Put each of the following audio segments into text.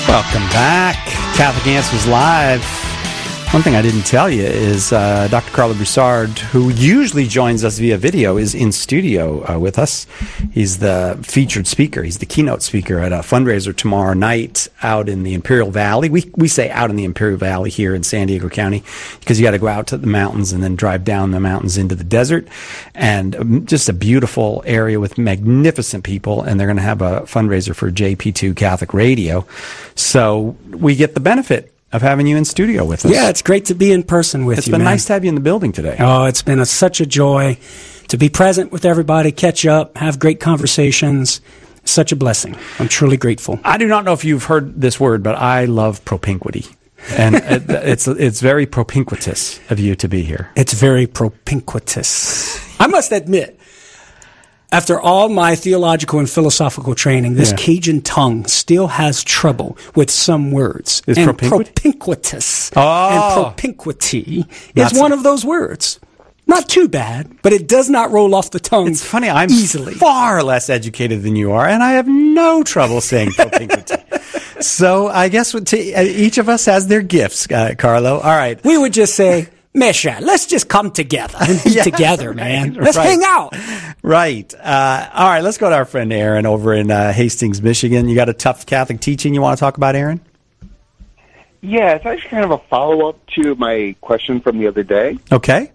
Welcome back. Catholic Answers Live. One thing I didn't tell you is Dr. Carlo Broussard, who usually joins us via video, is in studio with us. He's the featured speaker. He's the keynote speaker at a fundraiser tomorrow night out in the Imperial Valley. We say out in the Imperial Valley here in San Diego County because you got to go out to the mountains and then drive down the mountains into the desert. And just a beautiful area with magnificent people. And they're going to have a fundraiser for JP2 Catholic Radio. So we get the benefit of having you in studio with us. Yeah, it's great to be in person with you, It's been nice to have you in the building today. Oh, it's been such a joy to be present with everybody, catch up, have great conversations. Such a blessing. I'm truly grateful. I do not know if you've heard this word, but I love propinquity. And it's very propinquitous of you to be here. It's very propinquitous. I must admit, after all my theological and philosophical training, this Cajun tongue still has trouble with some words. Is and propinquitous and propinquity is one of those words. Not too bad, but it does not roll off the tongue. It's funny, I'm easily. Far less educated than you are, and I have no trouble saying propinquity. So I guess each of us has their gifts, Carlo. All right. We would just say, Misha, let's just come together and be together, man. Let's hang out. Right. All right, let's go to our friend Aaron over in Hastings, Michigan. You got a tough Catholic teaching you want to talk about, Aaron? Yeah, it's actually kind of a follow-up to my question from the other day. Okay.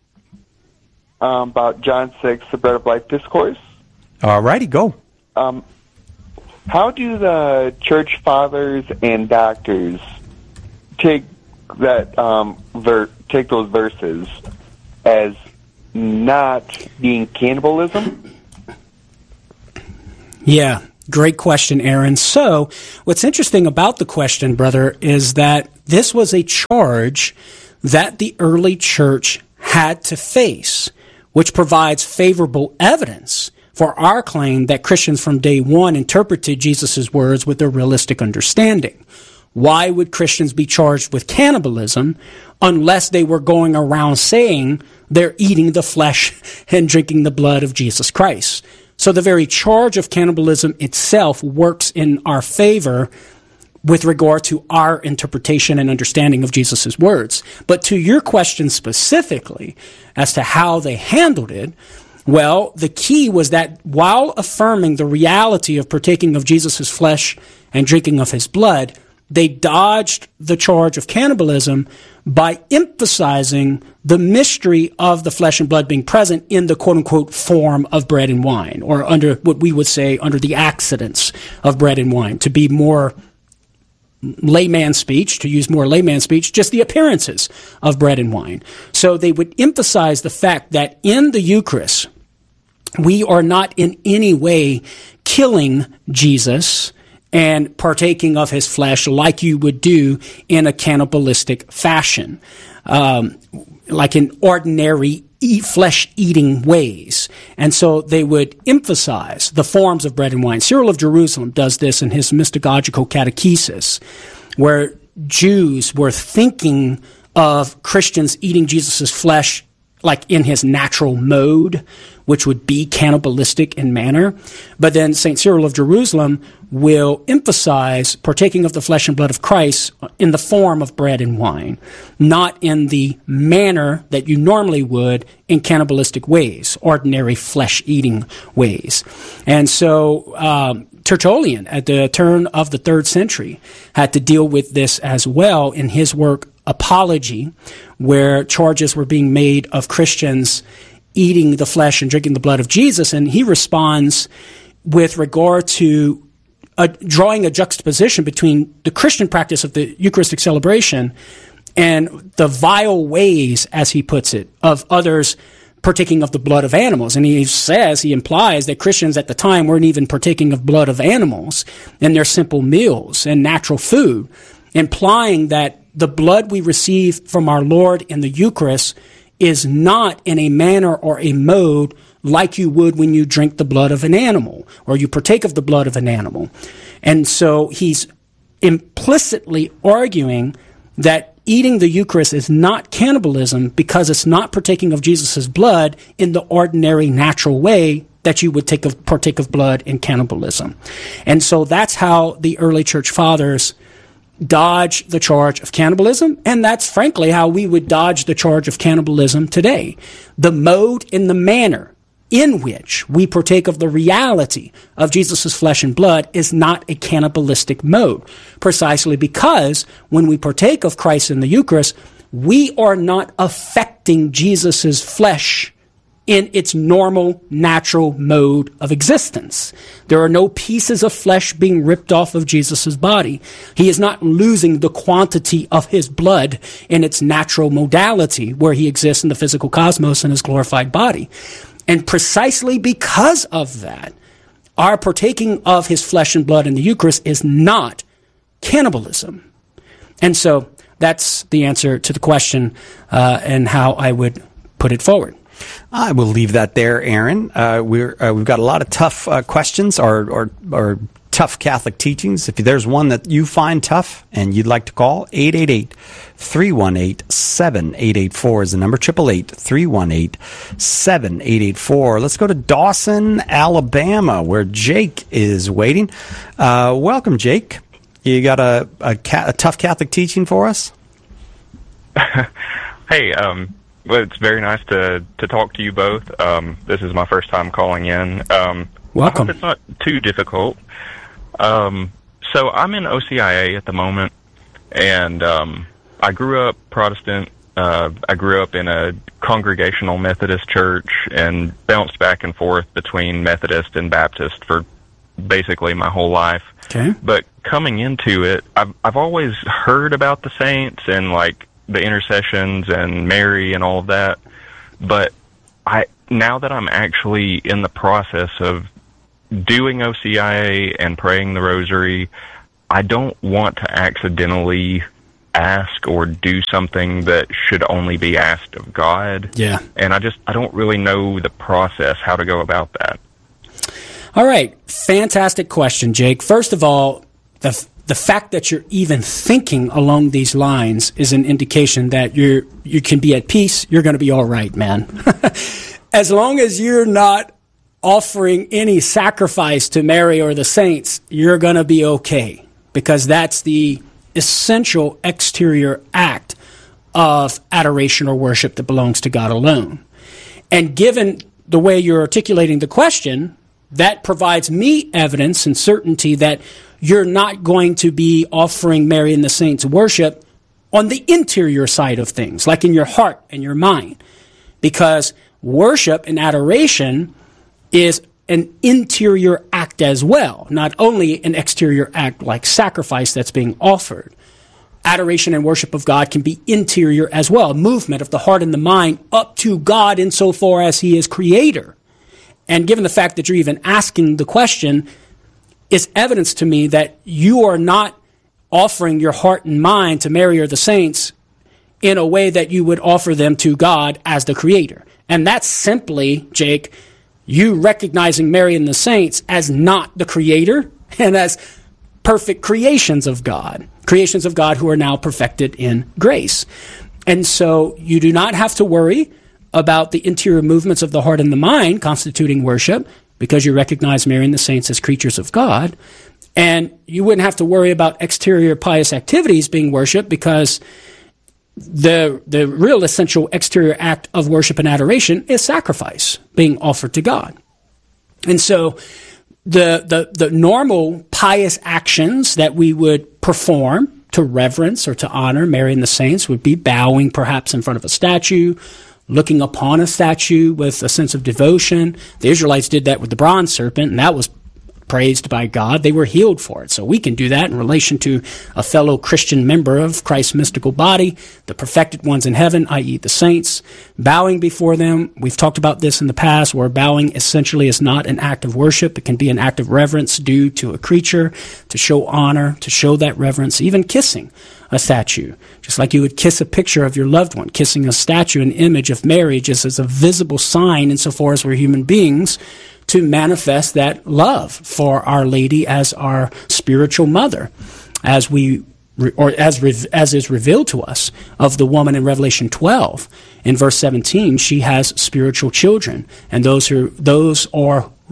About John 6, the Bread of Life discourse. All righty, go. How do the church fathers and doctors take that take those verses as not being cannibalism? Yeah, great question, Aaron. So, what's interesting about the question, brother, is that this was a charge that the early church had to face, which provides favorable evidence for our claim that Christians from day one interpreted Jesus' words with a realistic understanding. Why would Christians be charged with cannibalism unless they were going around saying they're eating the flesh and drinking the blood of Jesus Christ? So the very charge of cannibalism itself works in our favor with regard to our interpretation and understanding of Jesus' words. But to your question specifically as to how they handled it, well, the key was that while affirming the reality of partaking of Jesus' flesh and drinking of his blood, they dodged the charge of cannibalism by emphasizing the mystery of the flesh and blood being present in the quote-unquote form of bread and wine, or under what we would say under the accidents of bread and wine, to be more layman speech, to use more layman speech, just the appearances of bread and wine. So they would emphasize the fact that in the Eucharist, we are not in any way killing Jesus and partaking of his flesh like you would do in a cannibalistic fashion, like in ordinary flesh-eating ways. And so they would emphasize the forms of bread and wine. Cyril of Jerusalem does this in his Mystagogical Catechesis, where Jews were thinking of Christians eating Jesus' flesh like in his natural mode, which would be cannibalistic in manner. But then St. Cyril of Jerusalem will emphasize partaking of the flesh and blood of Christ in the form of bread and wine, not in the manner that you normally would in cannibalistic ways, ordinary flesh-eating ways. And so Tertullian, at the turn of the 3rd century, had to deal with this as well in his work Apology, where charges were being made of Christians eating the flesh and drinking the blood of Jesus. And he responds with regard to drawing a juxtaposition between the Christian practice of the Eucharistic celebration and the vile ways, as he puts it, of others partaking of the blood of animals. And he implies that Christians at the time weren't even partaking of blood of animals in their simple meals and natural food, implying that the blood we receive from our Lord in the Eucharist is not in a manner or a mode like you would when you drink the blood of an animal or you partake of the blood of an animal. And so he's implicitly arguing that eating the Eucharist is not cannibalism because it's not partaking of Jesus' blood in the ordinary natural way that you would partake of blood in cannibalism. And so that's how the early church fathers dodge the charge of cannibalism, and that's frankly how we would dodge the charge of cannibalism today. The mode and the manner in which we partake of the reality of Jesus' flesh and blood is not a cannibalistic mode, precisely because when we partake of Christ in the Eucharist, we are not affecting Jesus' flesh in its normal, natural mode of existence. There are no pieces of flesh being ripped off of Jesus' body. He is not losing the quantity of his blood in its natural modality where he exists in the physical cosmos in his glorified body. And precisely because of that, our partaking of his flesh and blood in the Eucharist is not cannibalism. And so that's the answer to the question and how I would put it forward. I will leave that there, Aaron. We've got a lot of tough questions or tough Catholic teachings. If there's one that you find tough and you'd like to call, 888-318-7884 is the number, 888-318-7884. Let's go to Dawson, Alabama, where Jake is waiting. Welcome, Jake. You got a tough Catholic teaching for us? Hey, well, it's very nice to talk to you both. This is my first time calling in. Welcome. I hope it's not too difficult. So I'm in OCIA at the moment, and I grew up Protestant. I grew up in a Congregational Methodist church and bounced back and forth between Methodist and Baptist for basically my whole life. Okay. But coming into it, I've always heard about the saints and like the intercessions and Mary and all of that. But now that I'm actually in the process of doing OCIA and praying the rosary, I don't want to accidentally ask or do something that should only be asked of God. Yeah. And I don't really know the process, how to go about that. All right. Fantastic question, Jake. First of all, the fact that you're even thinking along these lines is an indication that you can be at peace. You're going to be all right, man. As long as you're not offering any sacrifice to Mary or the saints, you're going to be okay, because that's the essential exterior act of adoration or worship that belongs to God alone. And given the way you're articulating the question, that provides me evidence and certainty that you're not going to be offering Mary and the saints worship on the interior side of things, like in your heart and your mind, because worship and adoration is an interior act as well, not only an exterior act like sacrifice that's being offered. Adoration and worship of God can be interior as well, movement of the heart and the mind up to God insofar as he is creator. And given the fact that you're even asking the question, is evidence to me that you are not offering your heart and mind to Mary or the saints in a way that you would offer them to God as the creator. And that's simply, Jake, you recognizing Mary and the saints as not the creator and as perfect creations of God who are now perfected in grace. And so you do not have to worry about the interior movements of the heart and the mind constituting worship, because you recognize Mary and the saints as creatures of God. And you wouldn't have to worry about exterior pious activities being worship, because the real essential exterior act of worship and adoration is sacrifice being offered to God. And so the normal pious actions that we would perform to reverence or to honor Mary and the saints would be bowing perhaps in front of a statue, looking upon a statue with a sense of devotion. The Israelites did that with the bronze serpent, and that was praised by God. They were healed for it. So we can do that in relation to a fellow Christian member of Christ's mystical body, the perfected ones in heaven, i.e. the saints. Bowing before them, we've talked about this in the past, where bowing essentially is not an act of worship. It can be an act of reverence due to a creature, to show honor, to show that reverence. Even kissing a statue, just like you would kiss a picture of your loved one. Kissing a statue, an image of Mary, just as a visible sign insofar as we're human beings, to manifest that love for Our Lady as our spiritual mother, as is revealed to us of the woman in Revelation 12. In verse 17, she has spiritual children, and those are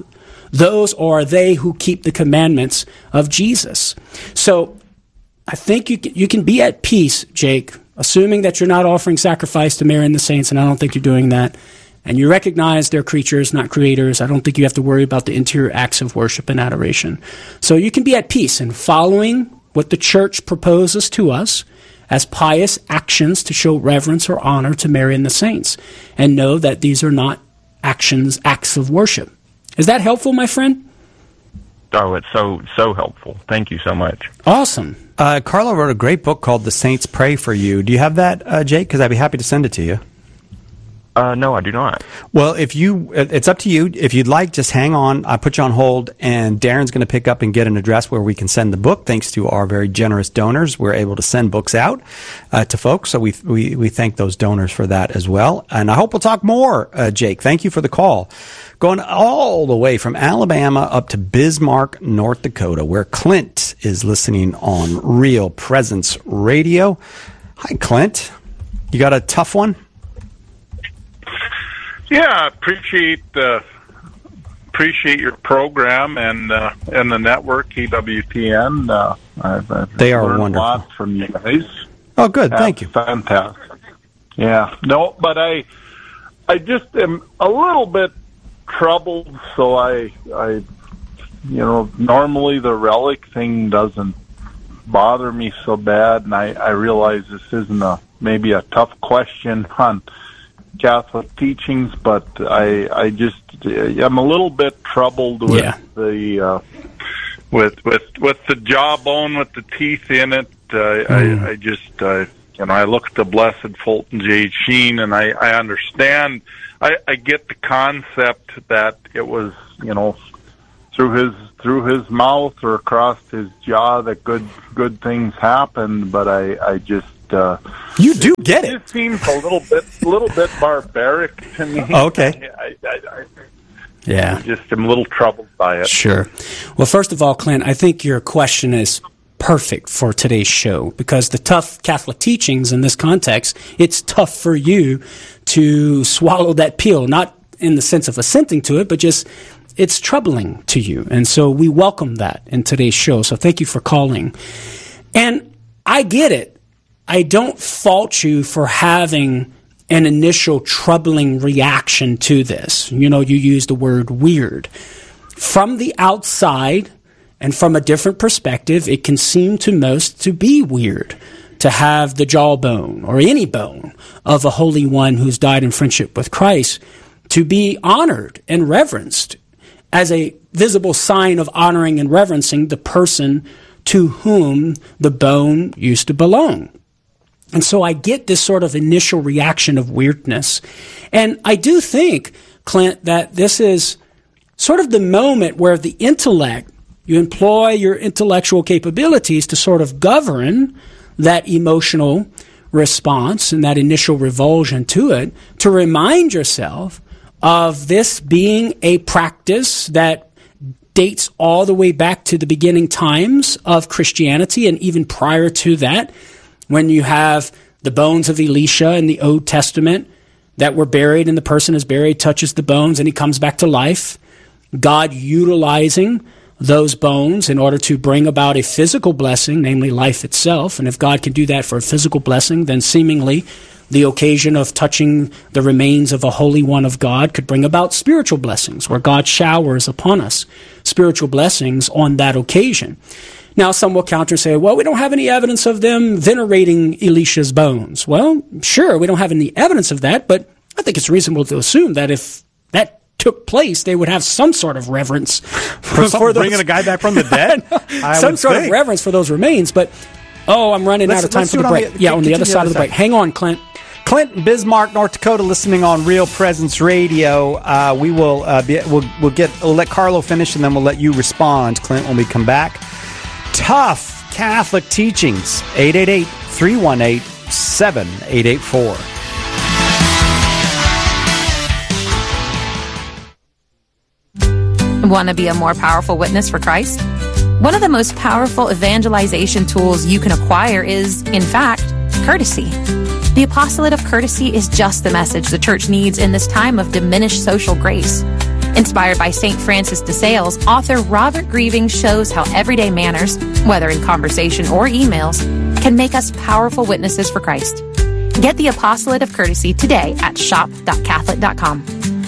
Those are they who keep the commandments of Jesus. So I think you can be at peace, Jake, assuming that you're not offering sacrifice to Mary and the saints, and I don't think you're doing that. And you recognize they're creatures, not creators. I don't think you have to worry about the interior acts of worship and adoration. So you can be at peace in following what the church proposes to us as pious actions to show reverence or honor to Mary and the saints, and know that these are not acts of worship. Is that helpful, my friend? Oh, it's so helpful. Thank you so much. Awesome. Carlo wrote a great book called The Saints Pray for You. Do you have that, Jake? Because I'd be happy to send it to you. No, I do not. Well, it's up to you. If you'd like, just hang on. I put you on hold, and Darren's going to pick up and get an address where we can send the book. Thanks to our very generous donors, we're able to send books out to folks. So we thank those donors for that as well. And I hope we'll talk more, Jake. Thank you for the call. Going all the way from Alabama up to Bismarck, North Dakota, where Clint is listening on Real Presence Radio. Hi, Clint. You got a tough one? Yeah, I appreciate your program and the network EWTN. They are learned wonderful. A lot from you guys. Oh, good. Thank you. Fantastic. Yeah. No, but I just am a little bit troubled. So I normally the relic thing doesn't bother me so bad, and I realize this isn't maybe a tough question on Catholic teachings, but I'm a little bit troubled with the with the jawbone with the teeth in it. I look at the Blessed Fulton J. Sheen, and I understand. I get the concept that it was through his mouth or across his jaw that good things happened, but I just. You do get it. It seems a little bit barbaric to me. Okay. I just am a little troubled by it. Sure. Well, first of all, Clint, I think your question is perfect for today's show, because the tough Catholic teachings in this context, it's tough for you to swallow that pill, not in the sense of assenting to it, but just it's troubling to you. And so we welcome that in today's show. So thank you for calling. And I get it. I don't fault you for having an initial troubling reaction to this. You used the word weird. From the outside and from a different perspective, it can seem to most to be weird to have the jawbone or any bone of a holy one who's died in friendship with Christ to be honored and reverenced as a visible sign of honoring and reverencing the person to whom the bone used to belong. And so I get this sort of initial reaction of weirdness. And I do think, Clint, that this is sort of the moment where the intellect, you employ your intellectual capabilities to sort of govern that emotional response and that initial revulsion to it, to remind yourself of this being a practice that dates all the way back to the beginning times of Christianity, and even prior to that, when you have the bones of Elisha in the Old Testament that were buried, and the person is buried, touches the bones, and he comes back to life. God utilizing those bones in order to bring about a physical blessing, namely life itself. And if God can do that for a physical blessing, then seemingly the occasion of touching the remains of a holy one of God could bring about spiritual blessings, where God showers upon us spiritual blessings on that occasion. Now, some will counter and say, well, we don't have any evidence of them venerating Elisha's bones. Well, sure, we don't have any evidence of that, but I think it's reasonable to assume that if that took place, they would have some sort of reverence for bringing a guy back from the dead. Some sort of reverence for those remains. But I'm running out of time for the break. On the other side of the break. Hang on, Clint. Clint in Bismarck, North Dakota, listening on Real Presence Radio. We'll let Carlo finish, and then we'll let you respond, Clint, when we come back. Tough Catholic teachings. 888-318-7884. Want to be a more powerful witness for Christ? One of the most powerful evangelization tools you can acquire is, in fact, courtesy. The apostolate of courtesy is just the message the church needs in this time of diminished social grace. Inspired by St. Francis de Sales, author Robert Grieving shows how everyday manners, whether in conversation or emails, can make us powerful witnesses for Christ. Get the Apostolate of Courtesy today at shop.catholic.com.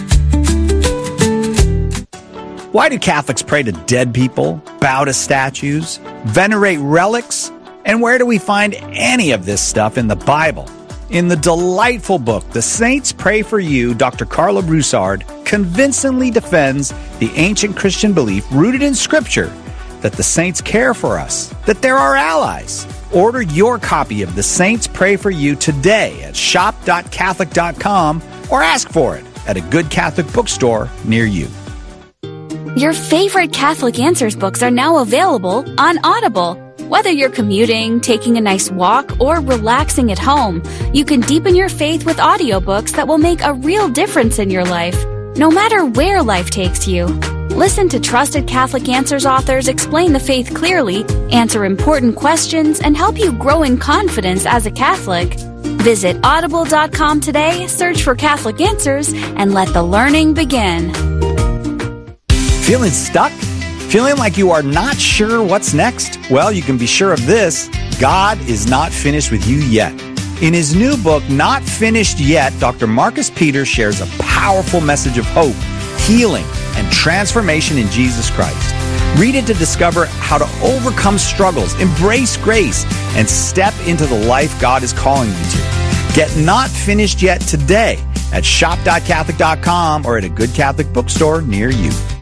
Why do Catholics pray to dead people, bow to statues, venerate relics? And where do we find any of this stuff in the Bible? In the delightful book, The Saints Pray for You, Dr. Carla Broussard convincingly defends the ancient Christian belief rooted in Scripture that the saints care for us, that they're our allies. Order your copy of The Saints Pray for You today at shop.catholic.com or ask for it at a good Catholic bookstore near you. Your favorite Catholic Answers books are now available on Audible. Whether you're commuting, taking a nice walk, or relaxing at home, you can deepen your faith with audiobooks that will make a real difference in your life, no matter where life takes you. Listen to trusted Catholic Answers authors explain the faith clearly, answer important questions, and help you grow in confidence as a Catholic. Visit audible.com today, search for Catholic Answers, and let the learning begin. Feeling stuck? Feeling like you are not sure what's next? Well, you can be sure of this. God is not finished with you yet. In his new book, Not Finished Yet, Dr. Marcus Peters shares a powerful message of hope, healing, and transformation in Jesus Christ. Read it to discover how to overcome struggles, embrace grace, and step into the life God is calling you to. Get Not Finished Yet today at shop.catholic.com or at a good Catholic bookstore near you.